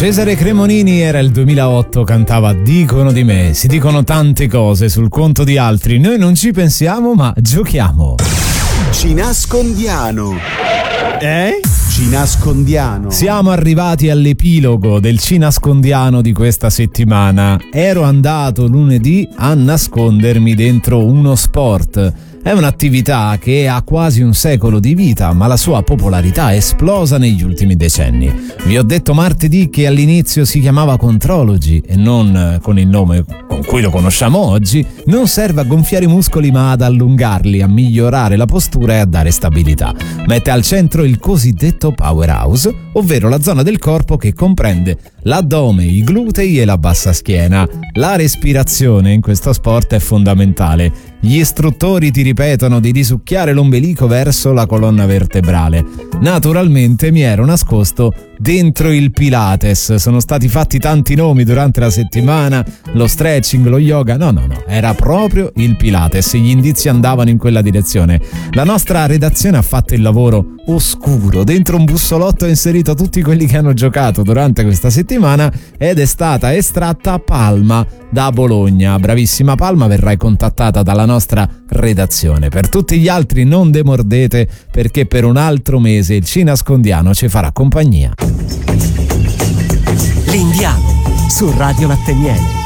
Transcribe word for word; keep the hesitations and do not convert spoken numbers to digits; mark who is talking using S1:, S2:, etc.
S1: Cesare Cremonini, era il duemilaotto, cantava Dicono di me. Si dicono tante cose sul conto di altri, noi non ci pensiamo ma giochiamo.
S2: Ci nascondiamo.
S1: Eh?
S2: Ci nascondiamo.
S1: Siamo arrivati all'epilogo del Ci nascondiamo di questa settimana. Ero andato lunedì a nascondermi dentro uno sport. È un'attività che ha quasi un secolo di vita, ma la sua popolarità è esplosa negli ultimi decenni. Vi ho detto martedì che all'inizio si chiamava Contrology e non con il nome con cui lo conosciamo oggi. Non serve a gonfiare i muscoli ma ad allungarli, a migliorare la postura e a dare stabilità. Mette al centro il cosiddetto powerhouse, ovvero la zona del corpo che comprende l'addome, i glutei e la bassa schiena. La respirazione in questo sport è fondamentale. Gli istruttori ti ripetono di risucchiare l'ombelico verso la colonna vertebrale. Naturalmente mi ero nascosto dentro il Pilates. Sono stati fatti tanti nomi durante la settimana, lo stretching, lo yoga. No, no, no, era proprio il Pilates. Gli indizi andavano in quella direzione. La nostra redazione ha fatto il lavoro oscuro. Dentro un bussolotto ha inserito tutti quelli che hanno giocato durante questa settimana ed è stata estratta Palma da Bologna. Bravissima Palma, verrai contattata dalla nostra redazione. Per tutti gli altri non demordete, perché per un altro mese il Ci nascondiamo ci farà compagnia.
S3: L'Indiano su Radio Latte Miele.